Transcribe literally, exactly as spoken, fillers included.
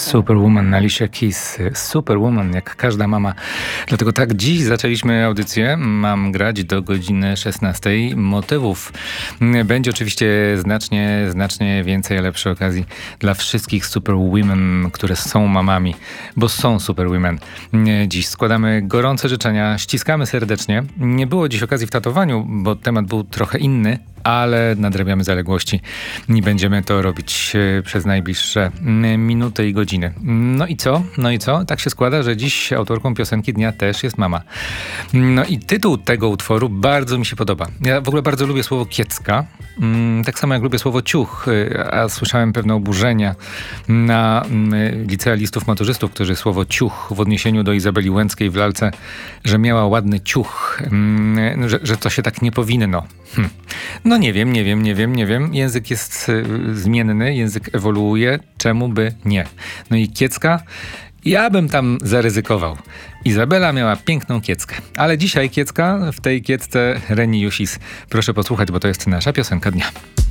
Superwoman, Alicia Keys. Superwoman, jak każda mama. Dlatego tak dziś zaczęliśmy audycję. Mam grać do godziny szesnastej. Motywów będzie oczywiście znacznie, znacznie więcej, ale przy okazji dla wszystkich superwomen, które są mamami, bo są superwomen. Dziś składamy gorące życzenia, ściskamy serdecznie. Nie było dziś okazji w tatowaniu, bo temat był trochę inny, ale nadrabiamy zaległości i będziemy to robić przez najbliższe minuty i godziny. No i co? No i co? Tak się składa, że dziś autorką piosenki dnia też jest mama. No i tytuł tego utworu bardzo mi się podoba. Ja w ogóle bardzo lubię słowo kiecka. Tak samo jak lubię słowo ciuch, a słyszałem pewne oburzenia na licealistów maturzystów, którzy słowo ciuch w odniesieniu do Izabeli Łęckiej w lalce, że miała ładny ciuch, że, że to się tak nie powinno. Hm. No nie wiem, nie wiem, nie wiem, nie wiem. Język jest zmienny, język ewoluuje. Czemu by nie? No i kiecka? Ja bym tam zaryzykował. Izabela miała piękną kieckę. Ale dzisiaj kiecka, w tej kiecce Reni Jusis. Proszę posłuchać, bo to jest nasza piosenka dnia.